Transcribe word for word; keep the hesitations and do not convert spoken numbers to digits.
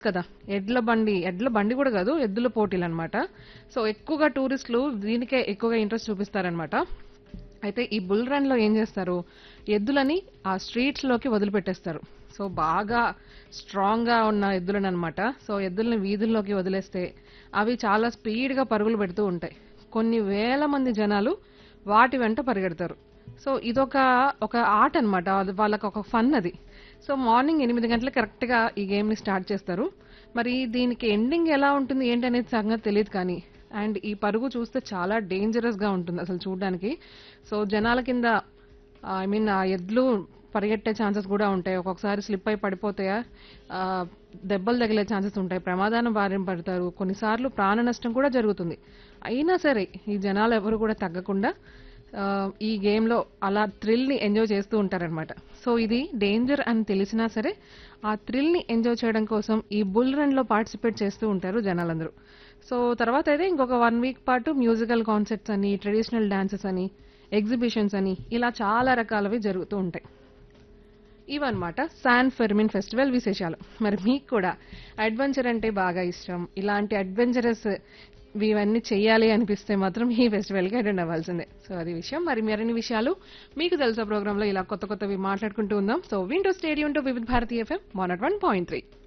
కదా! ఎడ్ల బండి, ఎడ్ల బండి గూడా గాదు. ఎద్దుల పోటీలనమాట. సో, ఎక్కువగా టూరిస్టులు దీనికే ఎక్కువగా ఇంట్రెస్ట్ చూపిస్తారనమాట. అయితే ఈ బుల్ రన్‌లో ఏం జేస్తారు, ఎద్దులని ఆ స్ట్రీట్స్‌లోకి వదిలిపెట్టేస్తారు. సో, బాగా స్ట్రాంగ్‌గా ఉన్న ఎద్దులననమాట. సో, ఎద్దుల్ని వీధుల్లోకి వదిలేస్తే అవి చాలా స్పీడ్‌గా పరుగులు పెడుతూ ఉంటాయి. కొన్ని వేల మంది జనాలు వాటి వెంట పరిగెడతారు. సో, ఇదొక ఒక ఆటనమాట. అది వాళ్ళకొక ఫన్ అది. సో, మార్నింగ్ ఎనిమిది గంటలకు కరెక్ట్‌గా ఈ గేమ్‌ని స్టార్ట్ చేస్తారు. మరి దీనికి ఎండింగ్ ఎలా ఉంటుంది ఏంటనేది సంగతి తెలీదు కానీ, అండ్ ఈ పరుగు చూస్తే చాలా డేంజరస్‌గా ఉంటుంది అసలు చూడ్డానికి. సో, జనాల కింద ఐ మీన్ ఆ ఎడ్లు పరిగెట్టే ఛాన్సెస్ గూడా ఉంటాయి. ఒక్కొక్కసారి స్లిప్ అయి పడిపోతే ఆహ్, దెబ్బలు తగిలే ఛాన్సెస్ ఉంటాయి. ప్రమాదాన బారిన పడతారు. కొన్నిసార్లు ప్రాణ నష్టం కూడా జరుగుతుంది. అయినా సరే ఈ జనాలు ఎవరు కూడా తగ్గకుండా ఆహ్, ఈ గేమ్‌లో అలా థ్రిల్‌ని ఎంజాయ్ చేస్తూ ఉంటారనమాట. సో, ఇది డేంజర్ అని తెలిసినా సరే ఆ థ్రిల్‌ని ఎంజాయ్ చేయడం కోసం ఈ బుల్ రన్‌లో పార్టిసిపేట్ చేస్తూ ఉంటారు జనాలందరూ. సో, తర్వాత అయితే ఇంకొక వన్ వీక్ పాటు మ్యూజికల్ కాన్సర్ట్స్ అని, ట్రెడిషనల్ డాన్సెస్ అని, ఎగ్జిబిషన్స్ అని ఇలా చాలా రకాలవి జరుగుతూ ఉంటాయి. ఇవన్నమాట శాన్ ఫెర్మిన్ ఫెస్టివల్ విశేషాలు. మరి మీకు కూడా అడ్వెంచర్ అంటే బాగా ఇష్టం. ఇలాంటి అడ్వెంచరస్ ఇవన్నీ చెయ్యాలి అనిపిస్తే మాత్రం ఈ ఫెస్టివల్‌కి అటెండ్ అవ్వాల్సిందే. సో, అది విషయం. మరి మరిన్ని విషయాలు మీకు తెలుసా ప్రోగ్రామ్‌లో ఇలా కొత్త కొత్తవి మాట్లాడుకుంటూ ఉందాం. సో, వింటూ స్టేడియం టు వివిధ Bharati FM one not one point three.